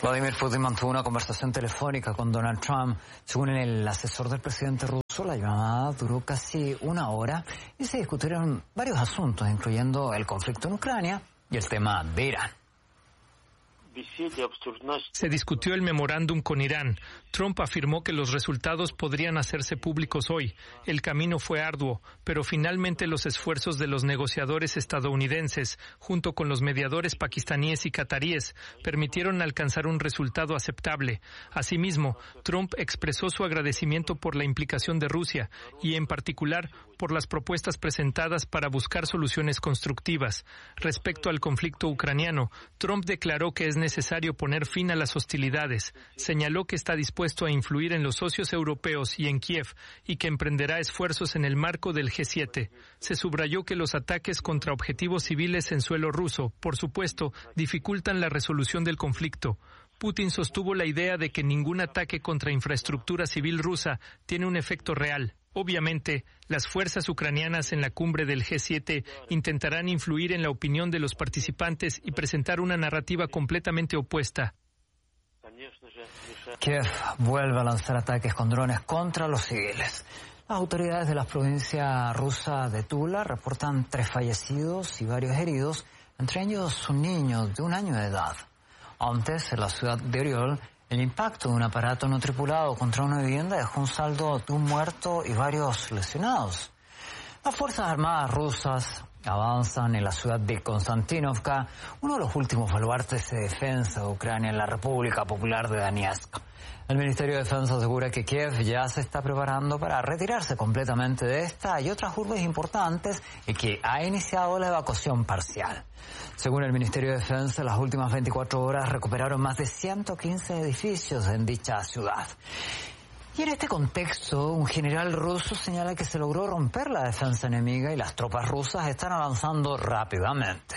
Vladimir Putin mantuvo una conversación telefónica con Donald Trump. Según el asesor del presidente ruso, la llamada duró casi una hora y se discutieron varios asuntos, incluyendo el conflicto en Ucrania y el tema de Irán. Se discutió el memorándum con Irán. Trump afirmó que los resultados podrían hacerse públicos hoy. El camino fue arduo, pero finalmente los esfuerzos de los negociadores estadounidenses, junto con los mediadores pakistaníes y cataríes, permitieron alcanzar un resultado aceptable. Asimismo, Trump expresó su agradecimiento por la implicación de Rusia y, en particular, por las propuestas presentadas para buscar soluciones constructivas. Respecto al conflicto ucraniano, Trump declaró que es necesario poner fin a las hostilidades. Señaló que está dispuesto a influir en los socios europeos y en Kiev y que emprenderá esfuerzos en el marco del G7. Se subrayó que los ataques contra objetivos civiles en suelo ruso, por supuesto, dificultan la resolución del conflicto. Putin sostuvo la idea de que ningún ataque contra infraestructura civil rusa tiene un efecto real. Obviamente, las fuerzas ucranianas en la cumbre del G7 intentarán influir en la opinión de los participantes y presentar una narrativa completamente opuesta. Kiev vuelve a lanzar ataques con drones contra los civiles. Las autoridades de la provincia rusa de Tula reportan 3 fallecidos y varios heridos, entre ellos un niño de 1 año de edad. Antes, en la ciudad de Oriol, el impacto de un aparato no tripulado contra una vivienda dejó un saldo de 1 muerto y varios lesionados. Las Fuerzas Armadas rusas avanzan en la ciudad de Konstantinovka, uno de los últimos baluartes de defensa de Ucrania en la República Popular de Donetsk. El Ministerio de Defensa asegura que Kiev ya se está preparando para retirarse completamente de esta y otras urbes importantes y que ha iniciado la evacuación parcial. Según el Ministerio de Defensa, las últimas 24 horas recuperaron más de 115 edificios en dicha ciudad. Y en este contexto, un general ruso señala que se logró romper la defensa enemiga y las tropas rusas están avanzando rápidamente.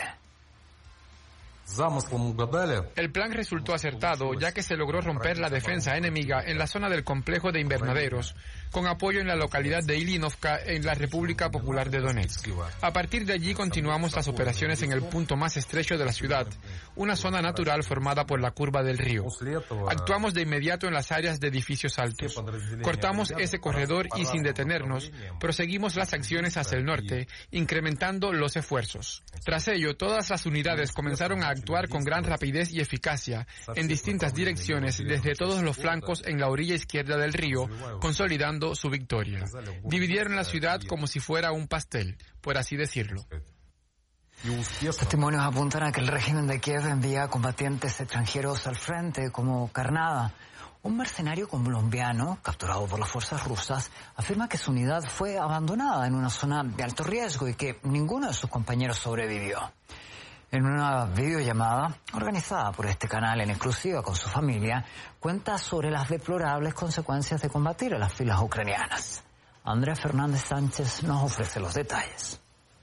El plan resultó acertado, ya que se logró romper la defensa enemiga en la zona del complejo de invernaderos, con apoyo en la localidad de Ilinovka, en la República Popular de Donetsk. A partir de allí continuamos las operaciones en el punto más estrecho de la ciudad, una zona natural formada por la curva del río. Actuamos de inmediato en las áreas de edificios altos. Cortamos ese corredor y, sin detenernos, proseguimos las acciones hacia el norte, incrementando los esfuerzos. Tras ello, todas las unidades comenzaron a actuar con gran rapidez y eficacia en distintas direcciones desde todos los flancos en la orilla izquierda del río, consolidando su victoria. Dividieron la ciudad como si fuera un pastel, por así decirlo. Testimonios apuntan a que el régimen de Kiev envía combatientes extranjeros al frente, como Karnada. Un mercenario colombiano, capturado por las fuerzas rusas, afirma que su unidad fue abandonada en una zona de alto riesgo y que ninguno de sus compañeros sobrevivió. En una videollamada organizada por este canal en exclusiva con su familia, cuenta sobre las deplorables consecuencias de combatir a las filas ucranianas. Andrea Fernández Sánchez nos ofrece los detalles.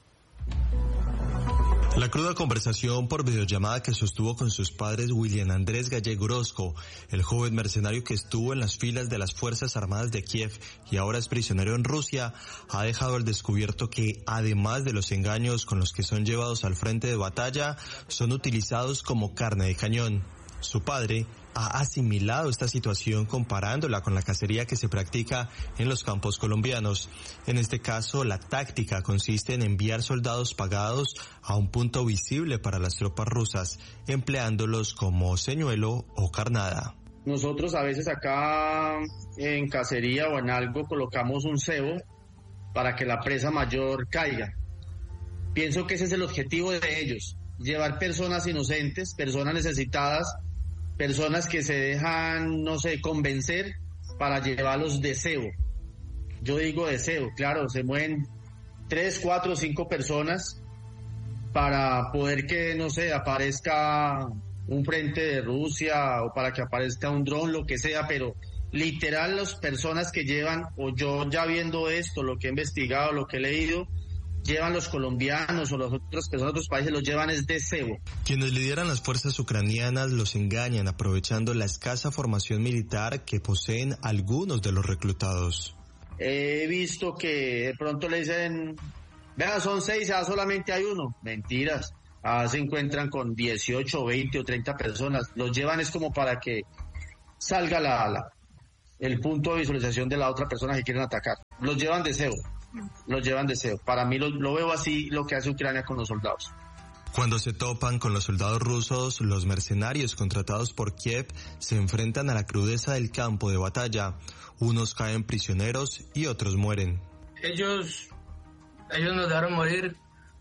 La cruda conversación por videollamada que sostuvo con sus padres William Andrés Gallego Orozco, el joven mercenario que estuvo en las filas de las Fuerzas Armadas de Kiev y ahora es prisionero en Rusia, ha dejado al descubierto que, además de los engaños con los que son llevados al frente de batalla, son utilizados como carne de cañón. Su padre ha asimilado esta situación comparándola con la cacería que se practica en los campos colombianos. En este caso, la táctica consiste en enviar soldados pagados a un punto visible para las tropas rusas, empleándolos como señuelo o carnada. Nosotros a veces acá en cacería o en algo colocamos un cebo para que la presa mayor caiga. Pienso que ese es el objetivo de ellos, llevar personas inocentes, personas necesitadas, personas que se dejan, no sé, convencer para llevarlos de cebo. Yo digo de cebo, claro, se mueven 3, 4, 5 personas para poder que, no sé, aparezca un frente de Rusia o para que aparezca un dron, lo que sea, pero literal las personas que llevan, o yo ya viendo esto, lo que he investigado, lo que he leído, llevan los colombianos o las otras personas de otros países, los llevan es de cebo. Quienes lideran las fuerzas ucranianas los engañan aprovechando la escasa formación militar que poseen algunos de los reclutados. He visto que de pronto le dicen, vea, son 6, ya solamente hay 1. Mentiras. se encuentran con 18, 20 o 30 personas. Los llevan es como para que salga el punto de visualización de la otra persona que quieren atacar. Los llevan de cebo. Para mí lo veo así lo que hace Ucrania con los soldados. Cuando se topan con los soldados rusos, los mercenarios contratados por Kiev se enfrentan a la crudeza del campo de batalla. Unos caen prisioneros y otros mueren. Ellos nos dejaron morir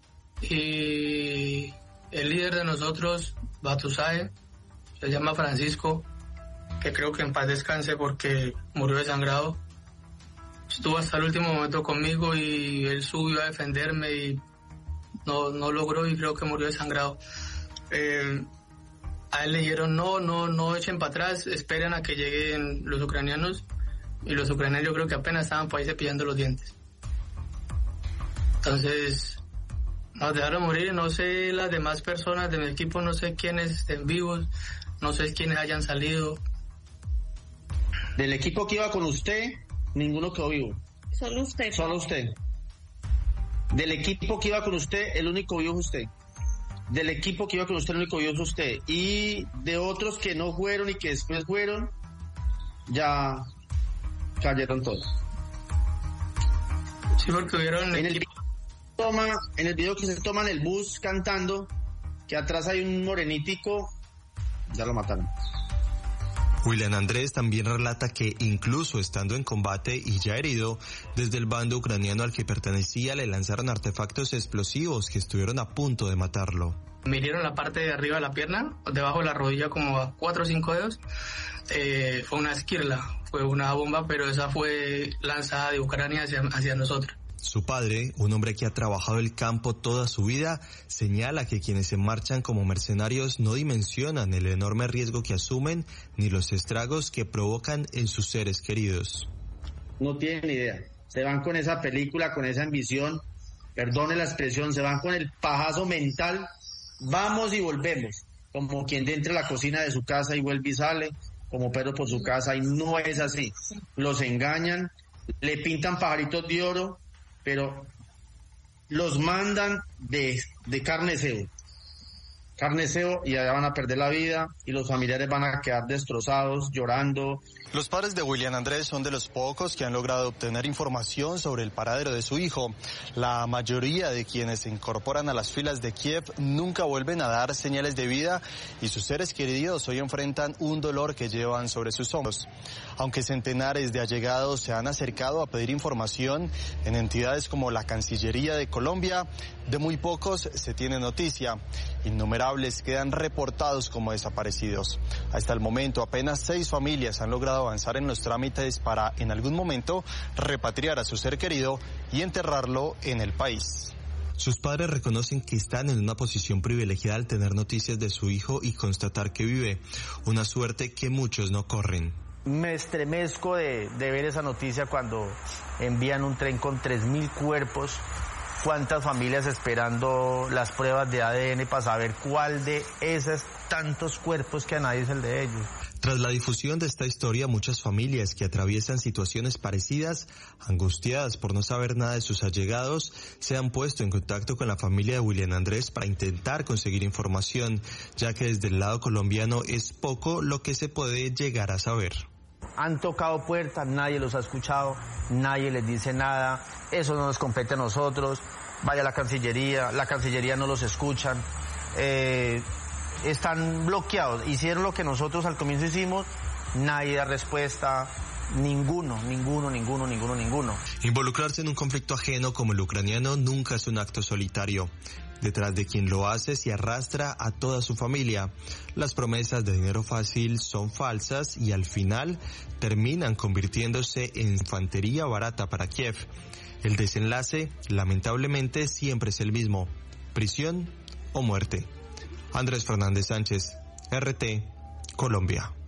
y el líder de nosotros, Batusae, se llama Francisco, que creo que en paz descanse porque murió desangrado. Estuvo hasta el último momento conmigo y él subió a defenderme y no logró y creo que murió desangrado. A él le dijeron no echen para atrás, esperen a que lleguen los ucranianos, y los ucranianos yo creo que apenas estaban por ahí cepillando los dientes. Entonces nos dejaron morir. No sé las demás personas de mi equipo, no sé quiénes estén vivos, no sé quiénes hayan salido. Del equipo que iba con usted, ninguno quedó vivo. Solo usted. Del equipo que iba con usted, el único vivo es usted. Del equipo que iba con usted, el único vivo es usted. Y de otros que no fueron y que después fueron, ya cayeron todos. Sí, porque hubieron... En el video que se toman el bus cantando, que atrás hay un morenítico, ya lo mataron. William Andrés también relata que incluso estando en combate y ya herido, desde el bando ucraniano al que pertenecía le lanzaron artefactos explosivos que estuvieron a punto de matarlo. Me hirieron la parte de arriba de la pierna, debajo de la rodilla como a 4 o 5 dedos. Fue una esquirla, fue una bomba, pero esa fue lanzada de Ucrania hacia nosotros. Su padre, un hombre que ha trabajado el campo toda su vida, señala que quienes se marchan como mercenarios no dimensionan el enorme riesgo que asumen ni los estragos que provocan en sus seres queridos. No tienen ni idea. Se van con esa película, con esa ambición, perdone la expresión, se van con el pajazo mental, vamos y volvemos, como quien entra a la cocina de su casa y vuelve y sale, como perro por su casa, y no es así. Los engañan, le pintan pajaritos de oro, pero los mandan de carne cebo y allá van a perder la vida y los familiares van a quedar destrozados, llorando. Los padres de William Andrés son de los pocos que han logrado obtener información sobre el paradero de su hijo. La mayoría de quienes se incorporan a las filas de Kiev nunca vuelven a dar señales de vida y sus seres queridos hoy enfrentan un dolor que llevan sobre sus hombros. Aunque centenares de allegados se han acercado a pedir información en entidades como la Cancillería de Colombia, de muy pocos se tiene noticia. Innumerables quedan reportados como desaparecidos. Hasta el momento apenas 6 familias han logrado avanzar en los trámites para en algún momento repatriar a su ser querido y enterrarlo en el país. Sus padres reconocen que están en una posición privilegiada al tener noticias de su hijo y constatar que vive, una suerte que muchos no corren. Me estremezco de ver esa noticia cuando envían un tren con 3.000 cuerpos. Cuántas familias esperando las pruebas de ADN para saber cuál de esos tantos cuerpos que a nadie es el de ellos. Tras la difusión de esta historia, muchas familias que atraviesan situaciones parecidas, angustiadas por no saber nada de sus allegados, se han puesto en contacto con la familia de William Andrés para intentar conseguir información, ya que desde el lado colombiano es poco lo que se puede llegar a saber. Han tocado puertas, nadie los ha escuchado, nadie les dice nada, eso no nos compete a nosotros, vaya a la Cancillería no los escuchan, están bloqueados, hicieron lo que nosotros al comienzo hicimos, nadie da respuesta, ninguno. Involucrarse en un conflicto ajeno como el ucraniano nunca es un acto solitario. Detrás de quien lo hace se arrastra a toda su familia. Las promesas de dinero fácil son falsas y al final terminan convirtiéndose en infantería barata para Kiev. El desenlace, lamentablemente, siempre es el mismo: prisión o muerte. Andrés Fernández Sánchez, RT, Colombia.